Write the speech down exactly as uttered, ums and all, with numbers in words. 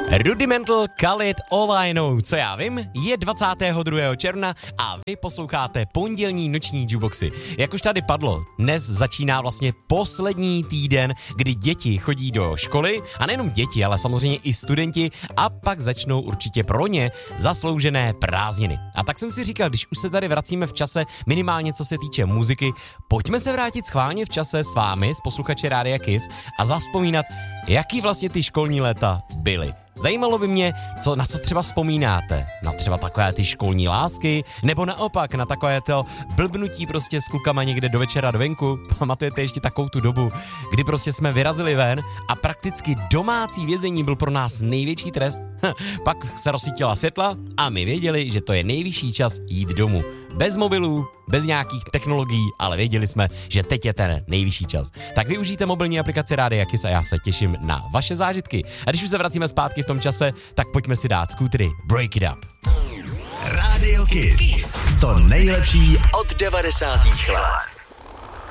Rudimental, Khalid, All I Know. Co já vím, je dvacátého druhého června a vy posloucháte pondělní noční jukeboxy. Jak už tady padlo, dnes začíná vlastně poslední týden, kdy děti chodí do školy, a nejenom děti, ale samozřejmě i studenti, a pak začnou určitě pro ně zasloužené prázdniny. A tak jsem si říkal, když už se tady vracíme v čase, minimálně co se týče muziky, pojďme se vrátit schválně v čase s vámi, s posluchači Rádia Kiss, a zavzpomínat, jaký vlastně ty školní léta byly. Zajímalo by mě, co, na co třeba vzpomínáte. Na třeba takové ty školní lásky, nebo naopak na takové to blbnutí prostě s klukama někde do večera do venku. Pamatujete ještě takovou tu dobu, kdy prostě jsme vyrazili ven a prakticky domácí vězení byl pro nás největší trest. Pak se rozsvítila světla a my věděli, že to je nejvyšší čas jít domů. Bez mobilů, bez nějakých technologií, ale věděli jsme, že teď je ten nejvyšší čas. Tak využijte mobilní aplikaci Rádia Kiss a já se těším na vaše zážitky. A když už se vracíme zpátky v tom čase, tak pojďme si dát skútry Break It Up. Rádio Kiss. To nejlepší od devadesátých let.